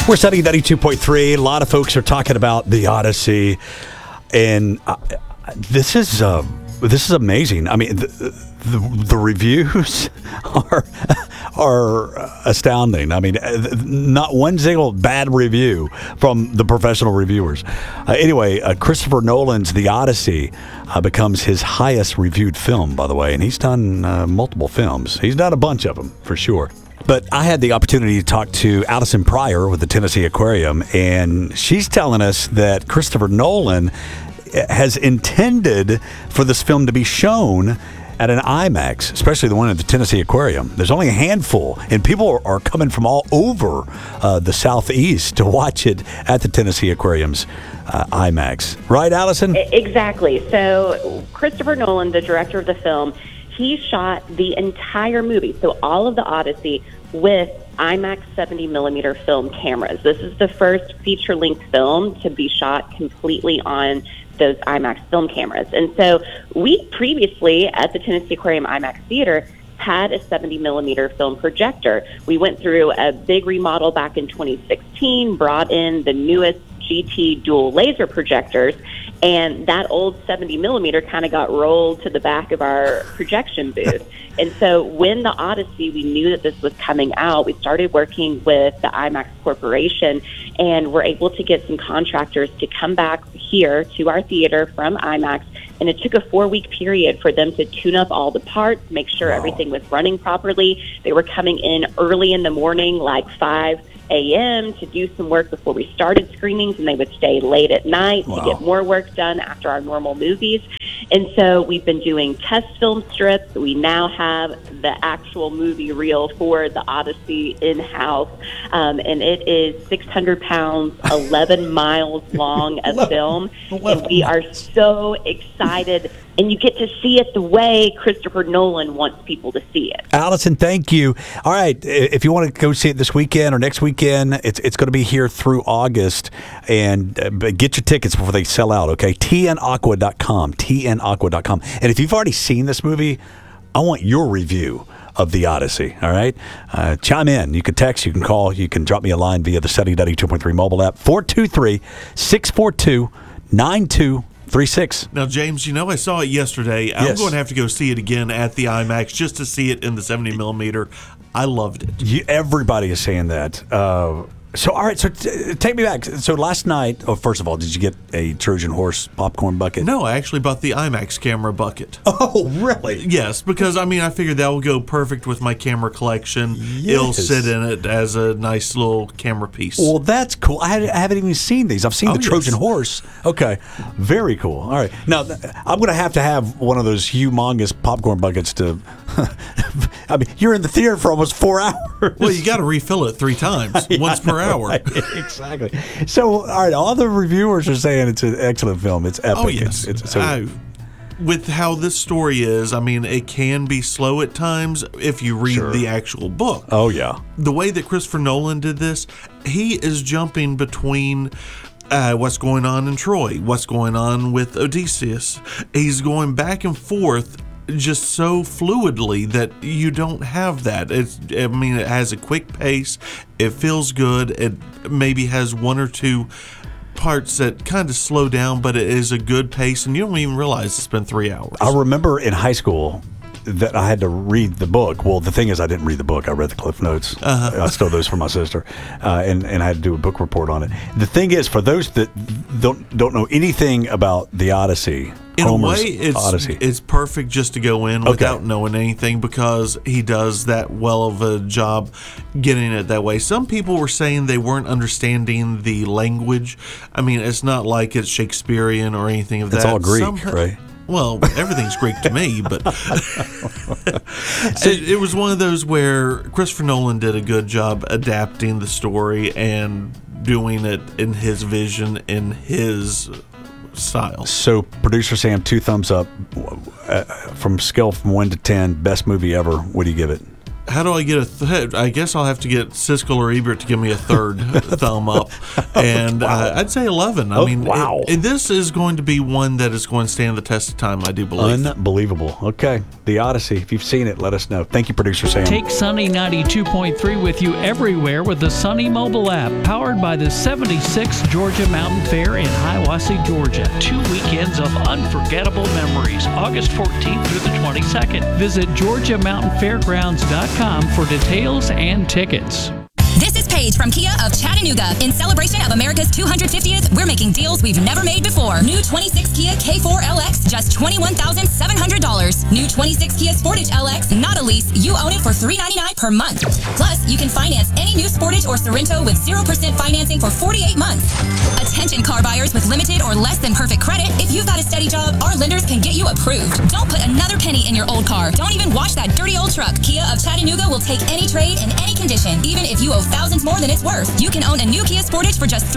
We're studying 92.3. A lot of folks are talking about the Odyssey, and this is amazing. I mean, the reviews are astounding. I mean, not one single bad review from the professional reviewers. Anyway, Christopher Nolan's The Odyssey becomes his highest reviewed film, by the way, and he's done multiple films. He's done a bunch of them, for sure. But I had the opportunity to talk to Allison Pryor with the Tennessee Aquarium, and she's telling us that Christopher Nolan has intended for this film to be shown at an IMAX, especially the one at the Tennessee Aquarium. There's only a handful, and people are coming from all over the Southeast to watch it at the Tennessee Aquarium's IMAX. Right, Allison? Exactly. So Christopher Nolan, the director of the film, he shot the entire movie, so all of the Odyssey, with IMAX 70mm film cameras. This is the first feature-length film to be shot completely on those IMAX film cameras. And so we previously, at the Tennessee Aquarium IMAX Theater, had a 70mm film projector. We went through a big remodel back in 2016, brought in the newest GT dual laser projectors, and that old 70mm kind of got rolled to the back of our projection booth. And so when the Odyssey, we knew that this was coming out, we started working with the IMAX Corporation, and we're able to get some contractors to come back here to our theater from IMAX. And it took a 4-week period for them to tune up all the parts, make sure everything was running properly. They were coming in early in the morning, like 5 a.m. to do some work before we started screenings, and they would stay late at night to get more work done after our normal movies. And so we've been doing test film strips. We now have the actual movie reel for the Odyssey in-house, and it is 600 pounds, 11 miles long of film, and we are so excited. And you get to see it the way Christopher Nolan wants people to see it. Allison, thank you. All right, if you want to go see it this weekend or next weekend, it's going to be here through August. And get your tickets before they sell out, okay? tnaqua.com, tnaqua.com. And if you've already seen this movie, I want your review of The Odyssey, all right? Chime in. You can text, you can call, you can drop me a line via the Study 2.3 mobile app, 423-642-9236. Now, James, I saw it yesterday. I'm going to have to go see it again at the IMAX just to see it in the 70mm. I loved it. Everybody is saying that. So, all right, so take me back. So last night, first of all, did you get a Trojan Horse popcorn bucket? No, I actually bought the IMAX camera bucket. Oh, really? Yes, because, I figured that will go perfect with my camera collection. Yes. It'll sit in it as a nice little camera piece. Well, that's cool. I haven't even seen these. I've seen the Trojan Horse. Okay, very cool. All right. Now, I'm going to have one of those humongous popcorn buckets to... you're in the theater for almost 4 hours. Well, you got to refill it 3 times, once per hour. Right. Exactly. So, all right, all the reviewers are saying it's an excellent film. It's epic. Oh, yes. With how this story is, it can be slow at times if you read the actual book. Oh, yeah. The way that Christopher Nolan did this, he is jumping between... what's going on in Troy, what's going on with Odysseus. He's going back and forth just so fluidly that you don't have that. It has a quick pace. It feels good. It maybe has 1 or 2 parts that kind of slow down, but it is a good pace, and you don't even realize it's been 3 hours. I remember in high school that I had to read the book. Well, the thing is, I didn't read the book. I read the Cliff Notes. I stole those from my sister, and I had to do a book report on it. The thing is, for those that don't know anything about the Odyssey, in Homer's a way, it's perfect just to go in without knowing anything, because he does that well of a job getting it that way. Some people were saying they weren't understanding the language. It's not like it's Shakespearean or anything of that. It's all Greek, right? Well, everything's Greek to me, but it was one of those where Christopher Nolan did a good job adapting the story and doing it in his vision, in his style. So, producer Sam, 2 thumbs up from scale from 1 to 10. Best movie ever. What do you give it? How do I get I guess I'll have to get Siskel or Ebert to give me a third thumb up. And I'd say 11. I mean, wow. This is going to be one that is going to stand the test of time, I do believe. Unbelievable. Okay. The Odyssey. If you've seen it, let us know. Thank you, Producer Sam. Take Sunny 92.3 with you everywhere with the Sunny mobile app, powered by the 76th Georgia Mountain Fair in Hiawassee, Georgia. 2 weekends of unforgettable memories, August 14th through the 22nd. Visit GeorgiaMountainFairgrounds.com for details and tickets. This is Paige from Kia of Chattanooga. In celebration of America's 250th, we're making deals we've never made before. New 26 Kia K4 LX, just $21,700. New 26 Kia Sportage LX, not a lease. You own it for $399 per month. Plus, you can finance any new Sportage or Sorrento with 0% financing for 48 months. Attention car buyers with limited or less than perfect credit. If you've got a steady job, our lenders can get you approved. Don't put another penny in your old car. Don't even wash that dirty old truck. Kia of Chattanooga will take any trade in any condition, even if you owe thousands more than it's worth. You can own a new Kia Sportage for just